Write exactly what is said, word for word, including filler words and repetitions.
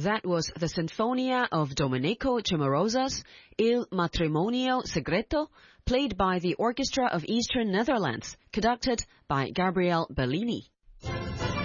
That was the Sinfonia of Domenico Cimarosa's Il Matrimonio Segreto, played by the Orchestra of Eastern Netherlands, conducted by Gabriel Bellini.